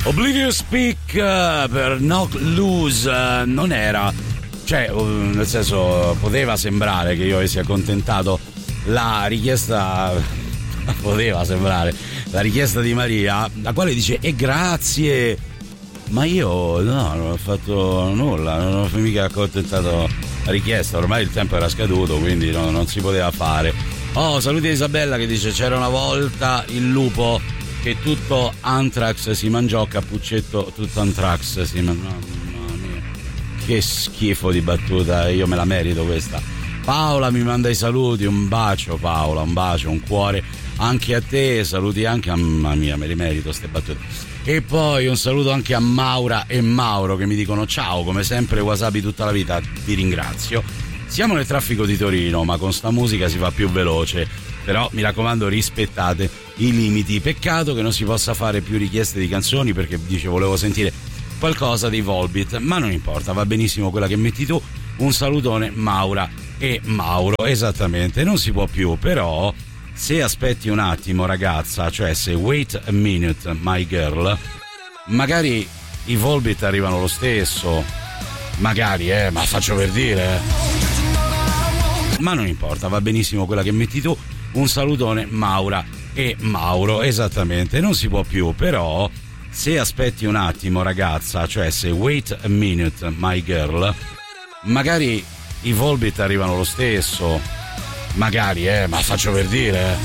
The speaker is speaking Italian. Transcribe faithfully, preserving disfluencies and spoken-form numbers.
Oblivious Peak uh, per Knock Loose uh, non era, cioè uh, nel senso poteva sembrare che io avessi accontentato la richiesta, poteva sembrare la richiesta di Maria, la quale dice e grazie, ma io no, non ho fatto nulla, non ho mica accontentato la richiesta, ormai il tempo era scaduto, quindi no, non si poteva fare. Oh, saluti a Isabella che dice c'era una volta il lupo che tutto Anthrax si mangiò, Cappuccetto tutto Anthrax si mangiò. Mamma mia, che schifo di battuta, io me la merito questa. Paola mi manda i saluti, un bacio Paola, un bacio, un cuore anche a te, saluti anche a mamma mia, me li merito ste battute. E poi un saluto anche a Maura e Mauro che mi dicono ciao, come sempre Wasabi tutta la vita, ti ringrazio. Siamo nel traffico di Torino, ma con sta musica si va più veloce, però mi raccomando rispettate i limiti. Peccato che non si possa fare più richieste di canzoni, perché dice volevo sentire qualcosa dei Volbeat, ma non importa, va benissimo quella che metti tu. Un salutone Maura e Mauro, esattamente, non si può più, però se aspetti un attimo ragazza, cioè se wait a minute my girl, magari i Volbeat arrivano lo stesso, magari eh, ma faccio per dire eh. Ma non importa, va benissimo quella che metti tu. Un salutone Maura e Mauro, esattamente, non si può più, però se aspetti un attimo ragazza, cioè se wait a minute my girl, magari i Volbeat arrivano lo stesso, magari eh, ma faccio per dire